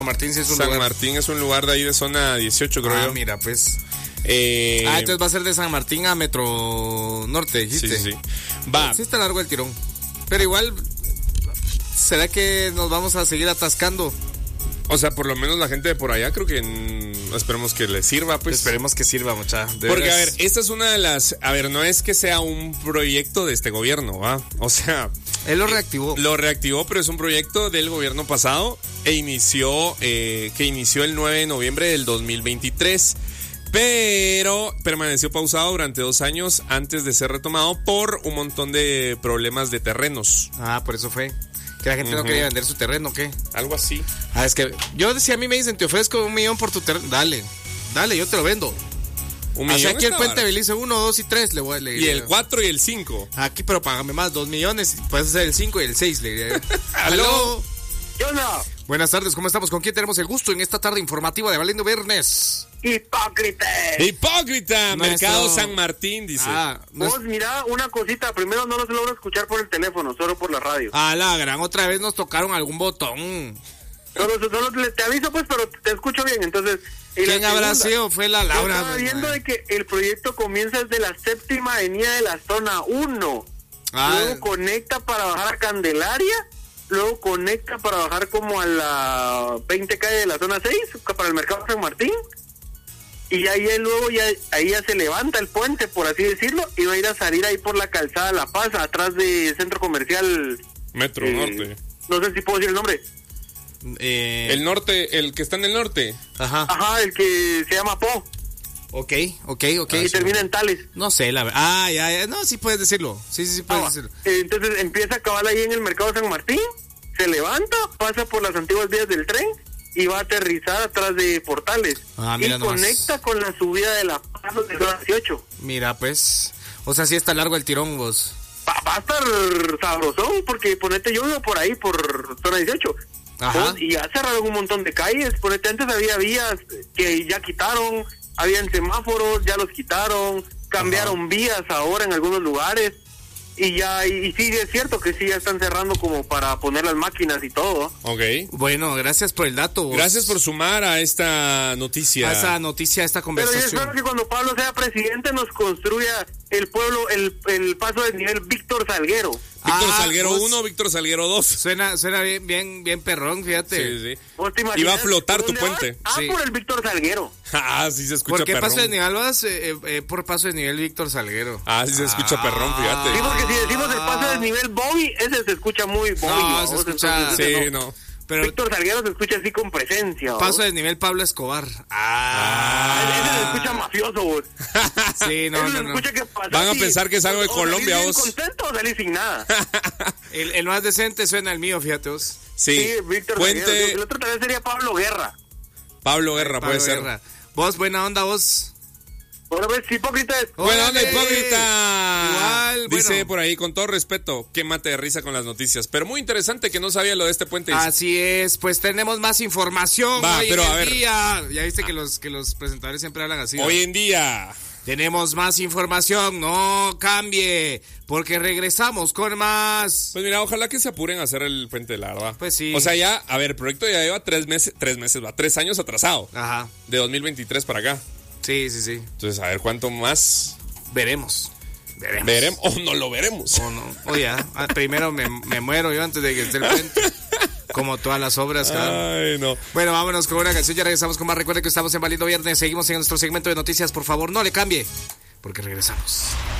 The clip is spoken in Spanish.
Martín sí es un San lugar. Martín es un lugar de ahí de zona 18, creo yo. Mira, pues. Entonces va a ser de San Martín a Metro Norte, dijiste. Sí. Va. Sí está largo el tirón. Pero igual, ¿será que nos vamos a seguir atascando? O sea, por lo menos la gente de por allá creo que esperemos que les sirva, pues. Esperemos que sirva, mucha. Porque, a ver, esta es una de las... A ver, no es que sea un proyecto de este gobierno, ¿va? O sea... Él lo reactivó. Lo reactivó, pero es un proyecto del gobierno pasado que inició el 9 de noviembre del 2023. Pero permaneció pausado durante 2 años antes de ser retomado por un montón de problemas de terrenos. Por eso fue. Que la gente no quería vender su terreno, ¿o qué? Algo así. Es que yo decía, a mí me dicen, te ofrezco $1 millón por tu terreno. Dale, yo te lo vendo. $1 millón. Aquí el puente Belice 1, 2 y 3 le voy a leer. Y el 4 y el 5. Aquí, pero págame más, 2 millones. Puedes hacer el 5 y el 6, le diré. ¿Aló? ¿Qué onda? Buenas tardes, ¿cómo estamos? ¿Con quién tenemos el gusto en esta tarde informativa de Valiendo Viernes? ¡Hipócrita! Mercado San Martín, dice. Vos, mira, una cosita. Primero no los logro escuchar por el teléfono, solo por la radio. La gran, otra vez nos tocaron algún botón. Solo te aviso, pues, pero te escucho bien, entonces... ¿Quién habrá sido? Fue la Laura. Yo estaba viendo de que el proyecto comienza desde la 7ª avenida de la zona 1. Luego conecta para bajar a Candelaria. Luego conecta para bajar como a la 20 calle de la zona 6, para el mercado San Martín. Y ahí luego ahí ya se levanta el puente, por así decirlo, y va a ir a salir ahí por la calzada La Paz, atrás del centro comercial Metro Norte. No sé si puedo decir el nombre. El norte, el que está en el norte. Ajá, el que se llama Po. Ok. Y termina en Tales. No sé, la verdad. Ya. No, sí puedes decirlo. Sí puedes decirlo. Entonces empieza a acabar ahí en el mercado San Martín, se levanta, pasa por las antiguas vías del tren y va a aterrizar atrás de Portales. Y conecta con la subida de La Paz de zona 18. Mira, pues. O sea, sí está largo el tirón, vos. Va a estar sabrosón, porque ponete, yo vivo por ahí, por zona 18. Y ya cerraron un montón de calles. Ponete, antes había vías que ya quitaron, habían semáforos, ya los quitaron, cambiaron vías ahora en algunos lugares. Y sí, es cierto que sí, ya están cerrando como para poner las máquinas y todo. Ok. Bueno, gracias por el dato. Vos. Gracias por sumar a esta noticia. A esta conversación. Pero yo espero que cuando Pablo sea presidente nos construya el pueblo, el paso de nivel Víctor Salguero. Víctor Salguero 1, Víctor Salguero 2. Suena bien perrón, fíjate. Sí. Y va a flotar tu puente. Por el Víctor Salguero. Sí se escucha perrón. ¿Por qué paso de nivel vas? Por paso de nivel Víctor Salguero. Sí se escucha perrón, fíjate. Sí, porque si decimos el paso de nivel Bobby, ese se escucha muy Bobby. No, se escucha... no. Pero Víctor Salguero se escucha así con presencia. Paso de nivel Pablo Escobar. Ese se escucha mafioso, vos. Sí, no. Van a pensar que es algo de Colombia, vos. ¿Contento o salís sin nada? El más decente suena el mío, fíjate vos. Sí, Víctor Salguero. El otro también sería Pablo Guerra. Pablo Guerra puede ser. Vos, buena onda, vos. Bueno, ves, hipócritas. Buena onda, hipócrita. Igual, dice por ahí, con todo respeto, que mate de risa con las noticias. Pero muy interesante que no sabía lo de este puente. Así es, pues tenemos más información. Pero a ver. Ya viste que los presentadores siempre hablan así. Hoy en día. Tenemos más información, no cambie, porque regresamos con más. Pues mira, ojalá que se apuren a hacer el puente, la verdad. Pues sí. O sea, ya, a ver, el proyecto ya lleva 3 años atrasado. De 2023 para acá. Sí. Entonces, a ver cuánto más. Veremos. O no lo veremos. O no. O ya. Primero me muero yo antes de que esté el puente. Como todas las obras, claro. Ay, no. Bueno, vámonos con una canción. Ya regresamos con más. Recuerden que estamos en Valiendo Viernes. Seguimos en nuestro segmento de noticias. Por favor, no le cambie, porque regresamos.